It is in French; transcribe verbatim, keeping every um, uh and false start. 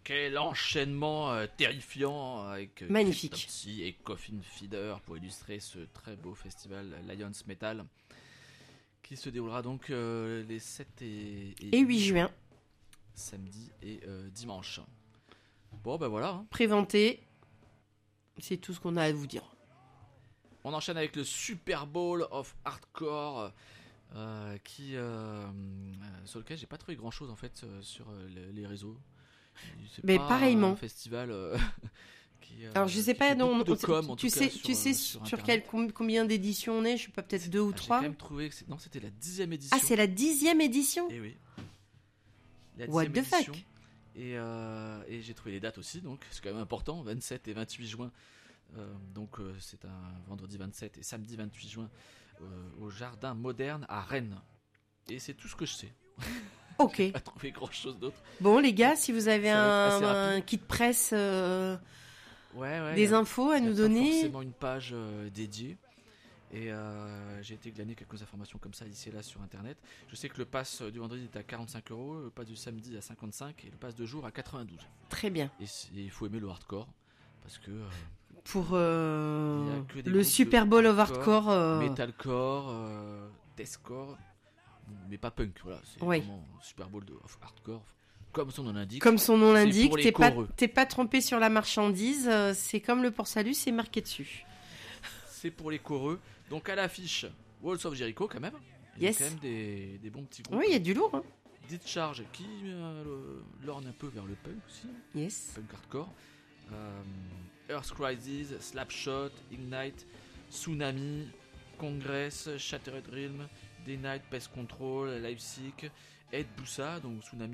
Quel enchaînement euh, terrifiant avec euh, Magnifique. Cryptopsy et Coffin Feeder pour illustrer ce très beau festival Lions Metal qui se déroulera donc euh, les sept et, Et huit juin. Samedi et euh, dimanche. Bon ben voilà. Hein. Préventé. C'est tout ce qu'on a à vous dire. On enchaîne avec le Super Bowl of Hardcore. Euh, qui, euh, euh, sur lequel j'ai pas trouvé grand chose en fait euh, sur euh, les, les réseaux. C'est Mais pas pareillement. Un festival euh, qui, euh, Alors je sais qui pas, fait non, beaucoup de on- com, en tu tout sais, cas, sur, tu sais euh, sur, sur quel, Internet. com- combien d'éditions on est. Je sais pas, peut-être deux ou Ah, j'ai trois. quand même trouvé que c'est- non, c'était la dixième édition. Ah, c'est la dixième édition. Et oui. La What dixième the fuck. édition. Et, euh, et j'ai trouvé les dates aussi, donc c'est quand même important. vingt-sept et vingt-huit juin. Euh, donc euh, c'est un vendredi vingt-sept et samedi vingt-huit juin euh, au Jardin Moderne à Rennes. Et c'est tout ce que je sais. Ok. J'ai pas trouvé grand chose d'autre. Bon les gars, si vous avez Ça va être assez un, rapide. un kit presse, euh, Ouais, ouais. des y a- infos à y a nous pas donner. forcément une page euh, dédiée. Et euh, j'ai été glaner quelques informations comme ça ici et là sur internet. Je sais que le pass du vendredi est à quarante-cinq euros, le pass du samedi à cinquante-cinq et le pass de jour à quatre-vingt-douze. Très bien. Et c'est- et il faut aimer le hardcore parce que euh, Pour euh, Il y a que des le groupes Super de Bowl of hardcore, Hardcore. euh, metalcore, euh, deathcore, mais pas punk. Voilà, c'est Ouais. vraiment Super Bowl de of hardcore, comme son nom l'indique. Comme son nom C'est l'indique, pour les t'es pas, coreux. t'es pas trompé sur la marchandise. euh, C'est comme le port salut, c'est marqué dessus. C'est pour les coreux. Donc à l'affiche, Walls of Jericho quand même. Il y a Yes. quand même des, des bons petits groupes. Oui, il y a du lourd. Hein. Discharge qui euh, le- lorgne un peu vers le punk aussi, Yes. punk hardcore. Euh, Earth Crisis, Slapshot, Ignite, Tsunami, Congress, Shattered Realm, Day Night, Pest Control, Live Sick, Ed Boussa, donc Tsunami.